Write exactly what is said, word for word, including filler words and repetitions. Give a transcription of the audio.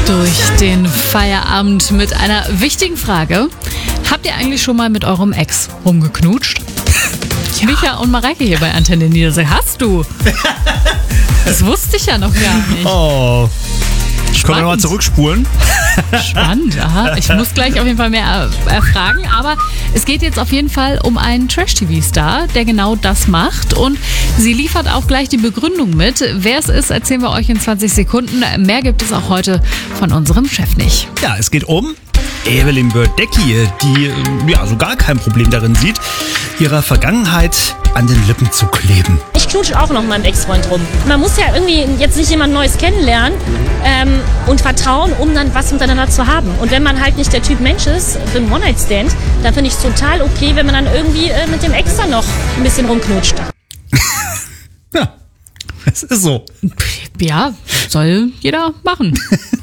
durch den Feierabend mit einer wichtigen Frage. Habt ihr eigentlich schon mal mit eurem Ex rumgeknutscht? Ja. Micha und Mareike hier bei Antenne Niedersachsen. Hast du? Das wusste ich ja noch gar nicht. Oh. Ich kann nochmal zurückspulen. Spannend, aha. Ich muss gleich auf jeden Fall mehr erfragen. Aber es geht jetzt auf jeden Fall um einen Trash-T V-Star, der genau das macht. Und sie liefert auch gleich die Begründung mit. Wer es ist, erzählen wir euch in zwanzig Sekunden. Mehr gibt es auch heute von unserem Chef nicht. Ja, es geht um Evelyn Burdecki, die ja so gar kein Problem darin sieht, ihrer Vergangenheit an den Lippen zu kleben. Ich knutsche auch noch mit meinem Ex-Freund rum. Man muss ja irgendwie jetzt nicht jemand Neues kennenlernen ähm, und vertrauen, um dann was miteinander zu haben. Und wenn man halt nicht der Typ Mensch ist für einen One-Night-Stand, dann finde ich es total okay, wenn man dann irgendwie äh, mit dem Ex dann noch ein bisschen rumknutscht. Ja, es ist so. Ja, soll jeder machen.